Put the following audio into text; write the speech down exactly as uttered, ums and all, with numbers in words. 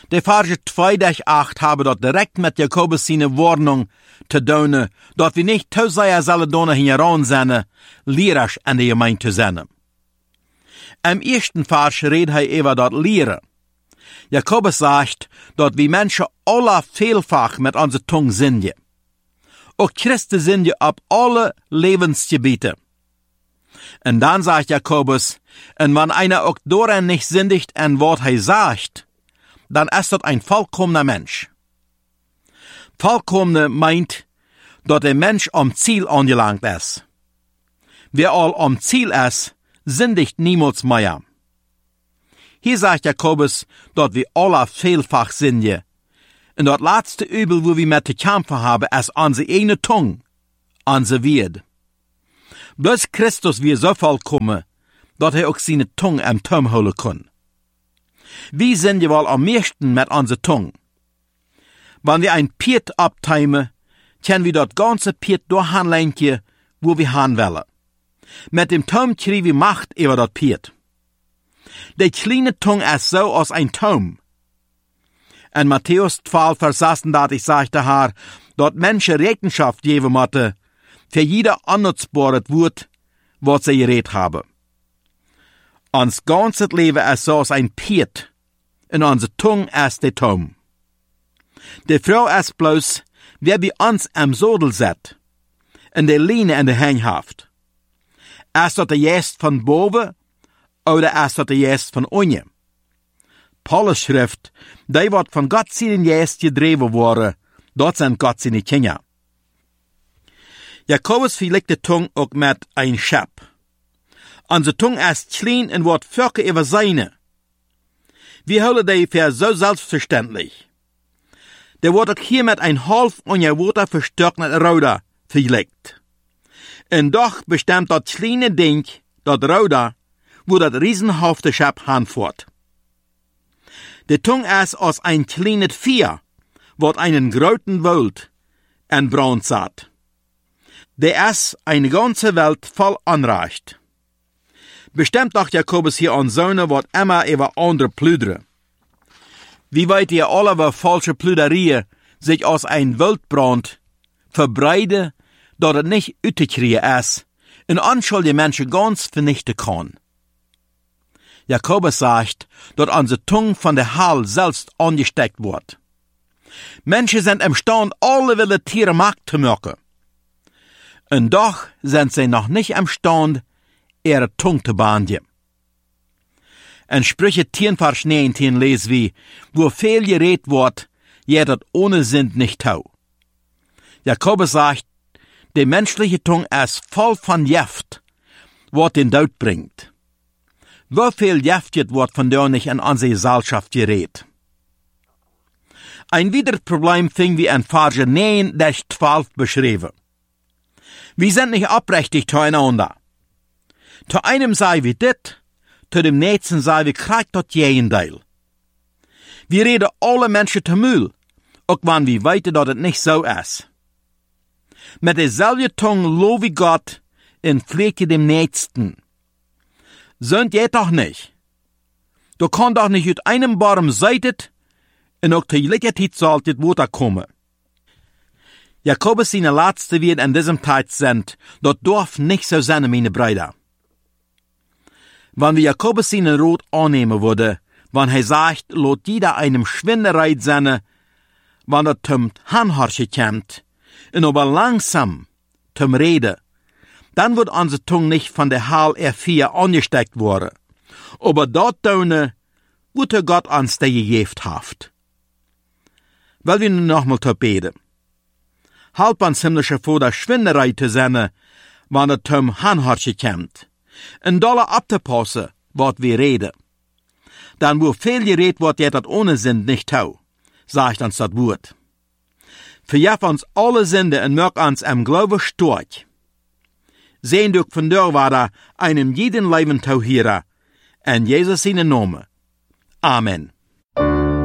De Verse tweihundertacht habe dort direkt mit Jakobus seine Warnung te doen, dat wir nicht zu sehr sollen doen hieran zijn, lehrers an der Gemeinde zu sein. Im ersten Vers redet er über das Lehren. Jakobus sagt, dass wir Menschen alle vielfach mit unserer Zunge sündigen. Auch Christen sündigen auf alle Lebensgebiete. Und dann sagt Jakobus, und wenn einer auch daran nicht sündigt an was er sagt, dann ist das ein vollkommener Mensch. Vollkommene meint, dass der Mensch am Ziel angelangt ist. Wer all am Ziel ist, sündigt niemals mehr. Hier sagt Jakobus, dass wir alle vielfach sündigen. Und das letzte Übel, wo wir mit zu kämpfen haben, ist unsere eine Zunge, unser Wort. Bloß Christus wird so vollkommen, dass er auch seine Zunge im Turm holen kann. Wir sündigen wohl am meisten mit unserer Zunge. Wenn wir ein Piet abteimen, können wir das ganze Piet durchhanlenken, wo wir hin wollen. Mit dem Turm kriegen wir Macht über das Piet. Die kleine Zunge ist so als ein Turm. In Matthäus zwölf, Vers sechsunddreißig sagt der Herr, dass Menschen Rechenschaft geben müssen, für jeder annutzbares Wort, was sie geredet haben. Uns ganzes Leben ist so als ein Piet, und unsere Zunge ist der Turm. Die Frau ist bloß, wer bei uns am Sodel sitzt, in der Linie in der Hänghaft. Ist das der Jest von boven, oder ist das der Jest von unten? Paulus schrift, die wird von Gott seinen Jest gedreven worden, dort sind Gott seine Kinder. Jakobus vergleicht die Zunge auch mit ein Schaf. Unsere Zunge ist klein und wird völker über seine. Wir halten die für so selbstverständlich. Der wird auch hier mit ein halb ungewohnter verstärkten Ruder vergleicht. Und doch bestimmt das kleine Ding, das Ruder, wo das riesenhafte Schaf anfährt. Die Zunge ist als ein kleines Vieh, wird einen großen Wald en Brand satt. Der ist eine ganze Welt voll anreicht. Bestimmt dacht Jakobus hier an Söhne, wat immer über andere plüdere. Wie weit ihr alle über falsche Plüderie sich aus ein Waldbrand verbreite, dass es nicht ütekriege ist, und anschuldige Menschen ganz vernichten kann. Jakobus sagt, dass unsere Zunge von der Hall selbst angesteckt wird. Menschen sind imstande, alle wilde Tiere Macht zu machen. Und doch sind sie noch nicht imstande, ihre Zunge zu behandeln. In Sprüche zehn, Vers neunzehn lesen wir, wo viel geredet wird, jeder das ohne Sinn nicht tau. Jakobus sagt, die menschliche Zunge ist voll von Gift, was den Tod bringt. Wo viel Gift wird von der nicht in unsere Gesellschaft geredet. Ein weiteres Problem finden wir in Verse neun bis zwölf beschrieben. Wir sind nicht abrechtig zueinander. Zu einem sei wir dit, zu dem nächsten sei wir kriegt das Gegenteil. Wir reden alle Menschen zu Müll, auch wenn wir weiter, dass es nicht so ist. Mit derselben Zunge lobe Gott und pflege dem Nächsten. Sönt ihr doch nicht. Du kannst doch nicht mit einem Baum seitet und auch die Gelegenheit solltet weiterkommen. Jakobus seine letzte Wort in diesem Zeit sind, dort darf nicht so sein, meine Brüder. Wenn wir Jakobus seinen Rat annehmen würde, wenn er sagt, lot jeder einem Schwindereit sein, wenn er zum Hanhorchen kommt, und aber langsam zum Reden, dann wird unsere Zunge nicht von der Hall R vier angesteckt worden. Aber dort tun, wo Gott uns der gegeben hat. Weil wir nun nochmal zu beten. Halb uns himmlische Vater Schwinderei zu sein, wenn er zum Hanhorchen kommt. Und dolle abzupassen, was wir reden. Dann wo viel geredet wird, jetzt das ohne Sinn nicht tau, sagt uns das Wort. Verjaf uns alle Sünde und mög uns am Glaube stark. Sehen durch von der Wader einem jeden Leben tau hier, in Jesus seinen Namen. Amen.